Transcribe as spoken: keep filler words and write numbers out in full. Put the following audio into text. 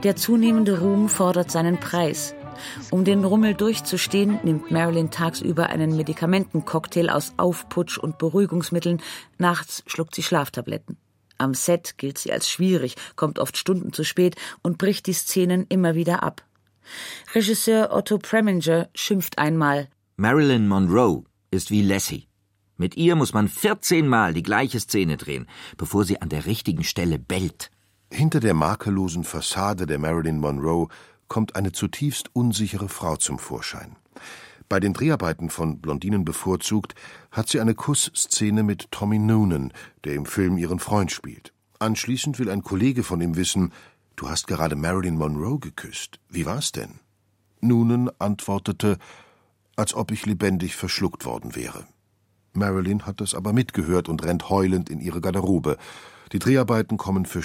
Der zunehmende Ruhm fordert seinen Preis. Um den Rummel durchzustehen, nimmt Marilyn tagsüber einen Medikamentencocktail aus Aufputsch und Beruhigungsmitteln. Nachts schluckt sie Schlaftabletten. Am Set gilt sie als schwierig, kommt oft Stunden zu spät und bricht die Szenen immer wieder ab. Regisseur Otto Preminger schimpft einmal: Marilyn Monroe ist wie Lassie. Mit ihr muss man vierzehn Mal die gleiche Szene drehen, bevor sie an der richtigen Stelle bellt. Hinter der makellosen Fassade der Marilyn Monroe kommt eine zutiefst unsichere Frau zum Vorschein. Bei den Dreharbeiten von Blondinen bevorzugt hat sie eine Kussszene mit Tommy Noonan, der im Film ihren Freund spielt. Anschließend will ein Kollege von ihm wissen: »Du hast gerade Marilyn Monroe geküsst. Wie war's denn?« Noonan antwortete, als ob ich lebendig verschluckt worden wäre. Marilyn hat das aber mitgehört und rennt heulend in ihre Garderobe. Die Dreharbeiten kommen für